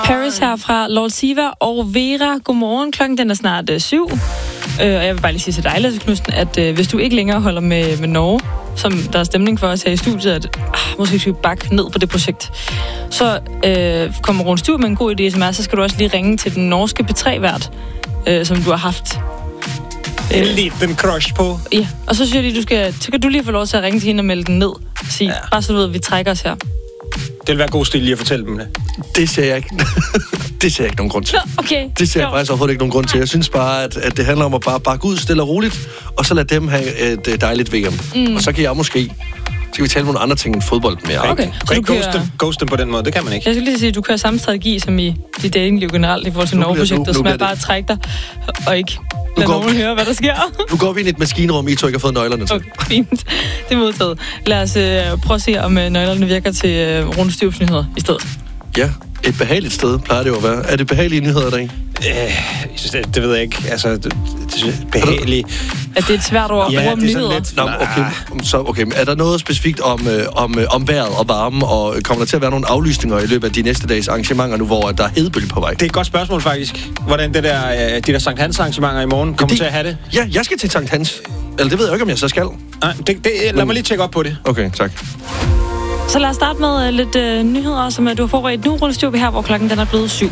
Paris her fra Lord Siva og Vera. Godmorgen. Klokken den er snart 7. Og jeg vil bare lige sige til dig, Lasse Knudsen, at hvis du ikke længere holder med Norge, som der er stemning for os her i studiet, at måske skal vi bakke ned på det projekt, så kommer Rune Stuv med en god idé, som er, så skal du også lige ringe til den norske P3-vært, som du har haft en liten crush på. Ja, og så siger de, så kan du lige få lov til at ringe til hende og melde den ned. Sige, bare så du ved, at vi trækker os her. Det vil være god stil lige at fortælle dem det. Det ser jeg ikke. Det ser jeg ikke nogen grund til. Okay. Det ser jeg faktisk overhovedet ikke nogen grund til. Jeg synes bare, at det handler om at bare bakke ud stille og roligt, og så lade dem have et dejligt VM. Og så kan jeg måske... Så kan vi tale om nogle andre ting end fodbold mere. Okay. Så du kan ghost dem på den måde, det kan man ikke. Jeg skal lige sige, at du kører samme strategi som i dit datingliv generelt i forhold til Norge-projekter, som er bare at trække dig og ikke lade nogen høre, hvad der sker. Nu går vi ind i et maskinrum, I to ikke har fået nøglerne til. Okay, fint. Det er modtaget. Lad os prøve at se, om nøglerne virker til Rune Stuvs nyheder i stedet. Ja, et behageligt sted plejer det jo at være. Er det behagelige nyheder, der ikke? Det ved jeg ikke. Altså, det er behageligt. At det er et svært ord at bruge om nyheder. Okay. Er der noget specifikt om vejret og varme, og kommer der til at være nogle aflysninger i løbet af de næste dages arrangementer nu, hvor der er hedebølge på vej? Det er et godt spørgsmål, faktisk. Hvordan de der Sankt Hans arrangementer i morgen kommer til at have det? Ja, jeg skal til Sankt Hans. Eller det ved jeg ikke, om jeg så skal. Nej, lad mig lige tjekke op på det. Okay, tak. Så lad os starte med lidt nyheder, som du har forberedt nu, Rune Stuv, her, hvor klokken den er blevet 7.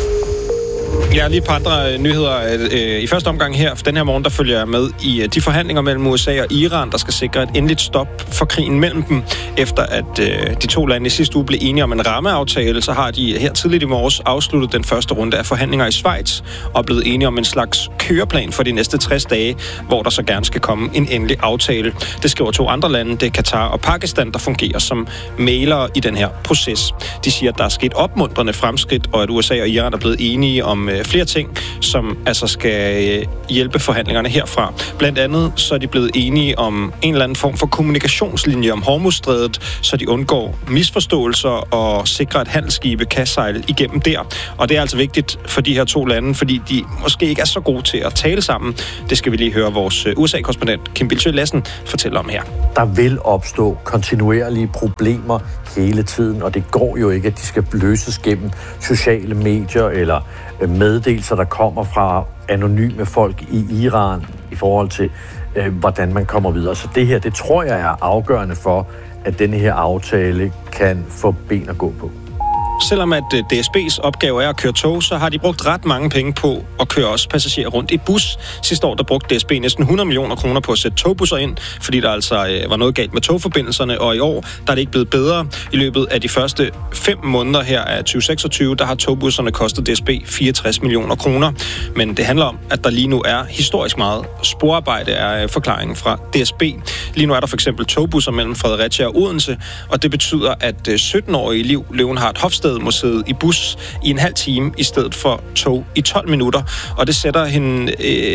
Jeg har lige et par andre nyheder i første omgang her. For den her morgen, der følger jeg med i de forhandlinger mellem USA og Iran, der skal sikre et endeligt stop for krigen mellem dem. Efter at de to lande i sidste uge blev enige om en rammeaftale, så har de her tidligt i morges afsluttet den første runde af forhandlinger i Schweiz og blevet enige om en slags køreplan for de næste 60 dage, hvor der så gerne skal komme en endelig aftale. Det skriver to andre lande, det er Katar og Pakistan, der fungerer som mæglere i den her proces. De siger, at der er sket opmuntrende fremskridt, og at USA og Iran er blevet enige om flere ting, som altså skal hjælpe forhandlingerne herfra. Blandt andet så er de blevet enige om en eller anden form for kommunikationslinje om Hormuzstrædet, så de undgår misforståelser og sikrer, at handelsskibe kan sejle igennem der. Og det er altså vigtigt for de her to lande, fordi de måske ikke er så gode til at tale sammen. Det skal vi lige høre vores USA-korrespondent Kim Bildsøe Lassen fortælle om her. Der vil opstå kontinuerlige problemer hele tiden, og det går jo ikke, at de skal løses gennem sociale medier eller meddelelser, der kommer fra anonyme folk i Iran i forhold til, hvordan man kommer videre. Så det her, det tror jeg er afgørende for, at denne her aftale kan få ben at gå på. Selvom at DSB's opgave er at køre tog, så har de brugt ret mange penge på at køre også passagerer rundt i bus. Sidste år der brugte DSB næsten 100 millioner kroner på at sætte togbusser ind, fordi der altså var noget galt med togforbindelserne, og i år der er det ikke blevet bedre. I løbet af de første 5 måneder her af 2026, der har togbusserne kostet DSB 64 millioner kroner. Men det handler om, at der lige nu er historisk meget sporarbejde, er forklaringen fra DSB. Lige nu er der for eksempel togbusser mellem Fredericia og Odense, og det betyder, at 17-årige Liv Leonhardt Hofstad må sidde i bus i en halv time i stedet for tog i 12 minutter. Og det sætter hende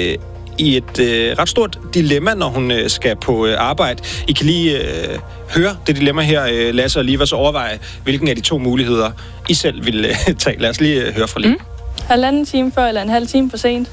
i et ret stort dilemma, når hun skal på arbejde. I kan lige høre det dilemma her, Lasse og Liva, så overveje, hvilken af de to muligheder I selv vil tage. Lad os lige høre fra Liv. Halvanden time før eller en halv time for sent.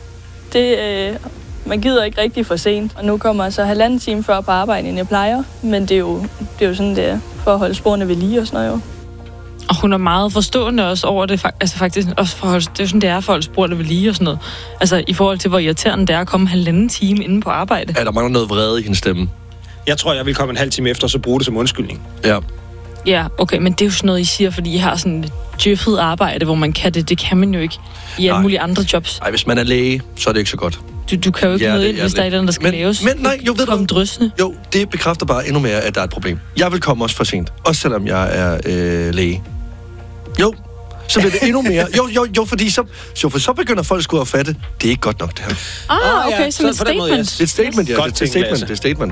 Man gider ikke rigtig for sent. Og nu kommer jeg så halvanden time før på arbejde, end jeg plejer. Men det er jo sådan, det er for at holde sporene ved lige og sådan noget jo. Og hun er meget forstående også over det, altså faktisk også det er jo sådan, det er for at spurgte ved lige og sådan noget. Altså i forhold til, hvor irriterende det er at komme halvanden time inde på arbejde. Er der mangler noget vrede i hendes stemme? Jeg tror, jeg vil komme en halv time efter, og så bruge det som undskyldning. Ja. Ja, okay, men det er jo sådan noget, I siger, fordi I har sådan et djøffet arbejde, hvor man kan det. Det kan man jo ikke i alle mulige andre jobs. Nej, hvis man er læge, så er det ikke så godt. Du kan jo ikke møde ind, hvis der er et eller andet, der skal laves. Men nej, jo, ved du drøsende. Jo, det bekræfter bare endnu mere, at der er et problem. Jeg vil komme også for sent, også selvom jeg er læge. Jo, så bliver det endnu mere. Jo, fordi så begynder folk sgu at fatte, det er ikke godt nok, det her. Okay, så et statement. Det er et statement, ja. Det er statement.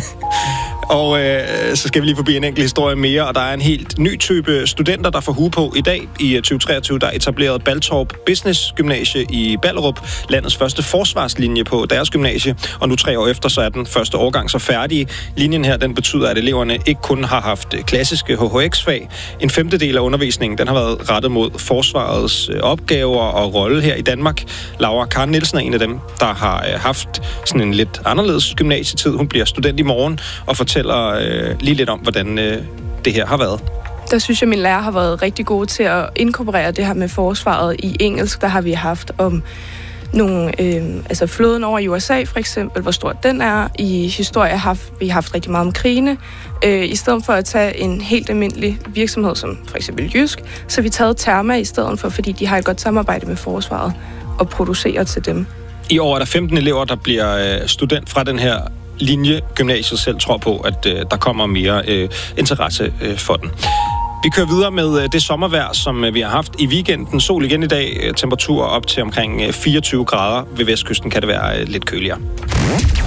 Og så skal vi lige forbi en enkelt historie mere, og der er en helt ny type studenter, der får hue på i dag. I 2023, der er etableret Baltorp Business Gymnasie i Ballerup, landets første forsvarslinje på deres gymnasie, og nu 3 år efter, så er den første årgang så færdig. Linjen her, den betyder, at eleverne ikke kun har haft klassiske HHX-fag. En 1/5 af undervisningen, den har været rettet mod forsvarets opgaver og rolle her i Danmark. Laura Karen Nielsen er en af dem, der har haft sådan en lidt anderledes gymnasietid. Hun bliver student i morgen og fortæller lige lidt om, hvordan det her har været. Der synes jeg, at min lærer har været rigtig god til at inkorporere det her med forsvaret i engelsk. Der har vi haft om nogle, flåden over i USA for eksempel, hvor stor den er. I historie har vi haft rigtig meget om krigene. I stedet for at tage en helt almindelig virksomhed, som for eksempel Jysk, så har vi taget Therma i stedet for, fordi de har et godt samarbejde med forsvaret og producerer til dem. I år er der 15 elever, der bliver student fra den her linje. Gymnasiet selv tror på, at der kommer mere interesse for den. Vi kører videre med det sommervejr, som vi har haft i weekenden. Sol igen i dag, temperatur op til omkring 24 grader. Ved vestkysten kan det være lidt køligere.